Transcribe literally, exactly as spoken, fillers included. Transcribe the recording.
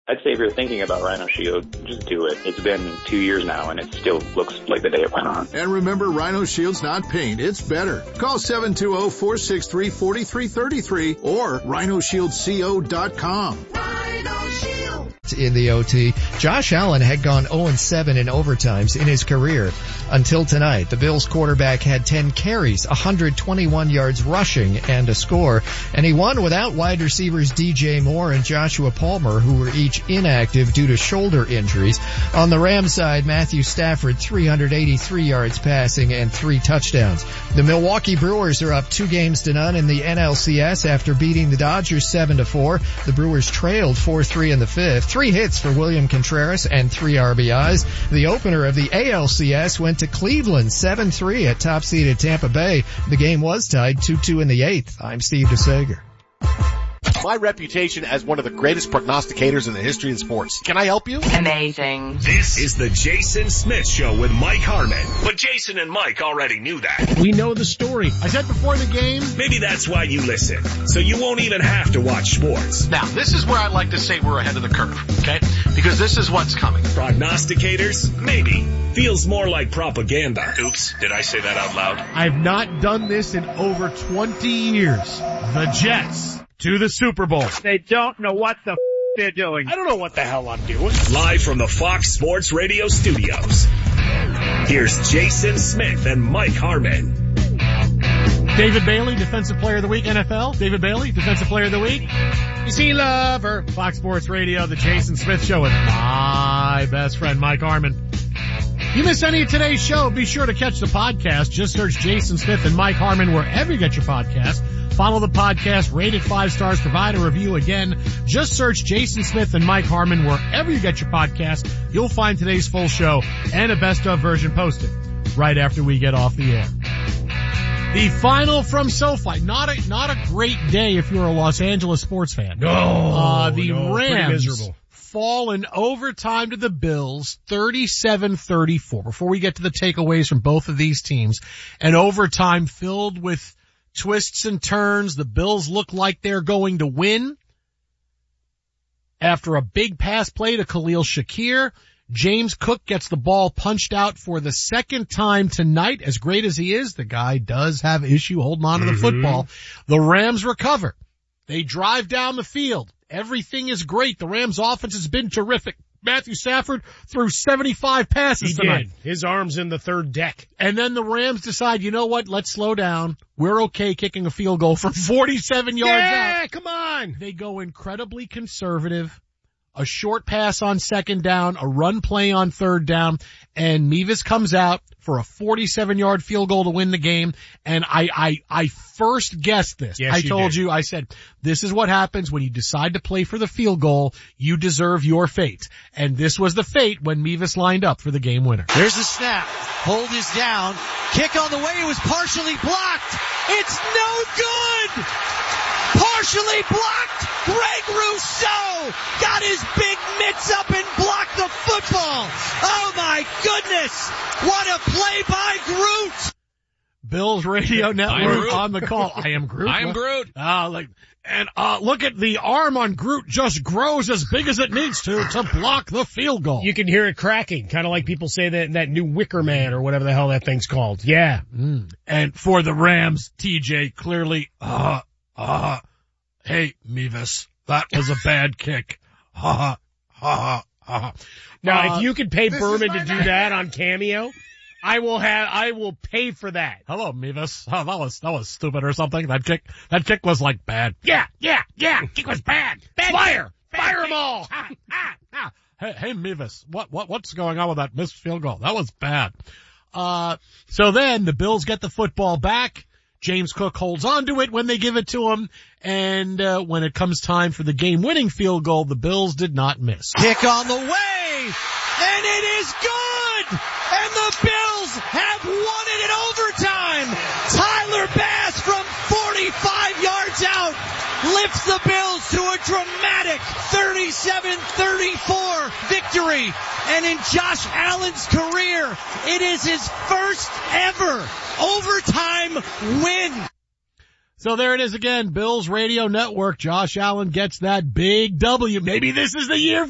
I'd say if you're thinking about Rhino Shield, just do it. It's been two years now, and it still looks like the day it went on. And remember, Rhino Shield's not paint, it's better. Call seven two zero, four six three, four three three three or rhino shield co dot com. Rhino Shield. In the O T, Josh Allen had gone oh and seven in overtimes in his career until tonight. The Bills quarterback had ten carries, one hundred twenty-one yards rushing, and a score. And he won without wide receivers D J Moore and Joshua Palmer, who were each inactive due to shoulder injuries. On the Rams side, Matthew Stafford, three hundred eighty-three yards passing and three touchdowns. The Milwaukee Brewers are up two games to none in the N L C S after beating the Dodgers seven to four. The Brewers trailed four three in the fifth. Three hits for William Contreras and three R B Is. The opener of the A L C S went to Cleveland seven three at top-seeded Tampa Bay. The game was tied two two in the eighth. I'm Steve DeSager. My reputation as one of the greatest prognosticators in the history of sports. Can I help you? Amazing. This is the Jason Smith Show with Mike Harmon. But Jason and Mike already knew that. We know the story. I said before the game. Maybe that's why you listen. So you won't even have to watch sports. Now, this is where I like to say we're ahead of the curve, okay? Because this is what's coming. Prognosticators? Maybe. Feels more like propaganda. Oops, did I say that out loud? I've not done this in over twenty years. The Jets to the Super Bowl. They don't know what the f*** they're doing. I don't know what the hell I'm doing. Live from the Fox Sports Radio studios. Here's Jason Smith and Mike Harmon. David Bailey, Defensive Player of the Week, N F L. David Bailey, Defensive Player of the Week. You see, lover, Fox Sports Radio, the Jason Smith Show with my best friend, Mike Harmon. If you miss any of today's show, be sure to catch the podcast. Just search Jason Smith and Mike Harmon wherever you get your podcast. Follow the podcast, rate it five stars, provide a review. Again, just search Jason Smith and Mike Harmon wherever you get your podcast. You'll find today's full show and a best of version posted right after we get off the air. The final from SoFi. Not a, not a great day if you're a Los Angeles sports fan. No, uh, the no, Rams fall in overtime to the Bills, thirty-seven thirty-four. Before we get to the takeaways from both of these teams, an overtime filled with twists and turns. The Bills look like they're going to win. After a big pass play to Khalil Shakir, James Cook gets the ball punched out for the second time tonight. As great as he is, the guy does have issue holding on to the mm-hmm. football. The Rams recover. They drive down the field. Everything is great. The Rams offense has been terrific. Matthew Stafford threw seventy-five passes he tonight. Did. His arm's in the third deck. And then the Rams decide, you know what? Let's slow down. We're okay kicking a field goal from forty-seven yards yeah, out. Yeah, come on. They go incredibly conservative. A short pass on second down, a run play on third down, and Mevis comes out for a forty-seven yard field goal to win the game. And I, I, I first guessed this. Yes, I you told did. you, I said, this is what happens when you decide to play for the field goal. You deserve your fate. And this was the fate when Mevis lined up for the game winner. There's the snap. Hold is down. Kick on the way. It was partially blocked. It's no good. Partially blocked. Greg Rousseau got his big mitts up and blocked the football. Oh my goodness. What a play by Groot. Bills Radio Network on the call. I am Groot. I am Groot. Uh, like, and, uh, look at the arm on Groot just grows as big as it needs to to block the field goal. You can hear it cracking, kind of like people say that, that new Wicker Man or whatever the hell that thing's called. Yeah. Mm. And for the Rams, T J clearly, uh, uh, hey, Mevis, that was a bad kick. Ha ha, ha ha, ha. Now, uh, if you could pay Berman to do man. that on Cameo, I will have, I will pay for that. Hello, Mevis. Oh, that was, that was stupid or something. That kick, that kick was like bad. Yeah, yeah, yeah. Kick was bad. Bad Fire! Kick. Fire them all! Ah, ah, ah. Hey, hey, Mevis, what, what, what's going on with that missed field goal? That was bad. Uh, so then the Bills get the football back. James Cook holds on to it when they give it to him. And, uh, when it comes time for the game-winning field goal, the Bills did not miss. Kick on the way! And it is good! And the Bills have won it in overtime! Tyler Bass from forty-five yards out lifts the Bills to a dramatic thirty-seven thirty-four victory. And in Josh Allen's career, it is his first ever overtime win. So there it is again, Bills Radio Network. Josh Allen gets that big W. Maybe this is the year